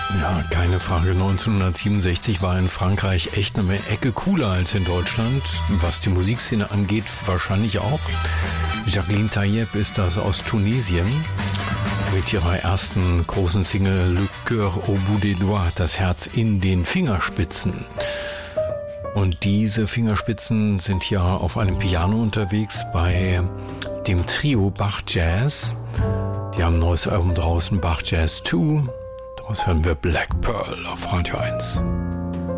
Ja, keine Frage. 1967 war in Frankreich echt eine Ecke cooler als in Deutschland. Was die Musikszene angeht, wahrscheinlich auch. Jacqueline Tayeb ist das aus Tunesien. Mit ihrer ersten großen Single Le Cœur au bout des doigts, das Herz in den Fingerspitzen. Und diese Fingerspitzen sind hier auf einem Piano unterwegs bei dem Trio Bach Jazz. Die haben ein neues Album draußen, Bach Jazz 2. Daraus hören wir Black Pearl auf Radio 1.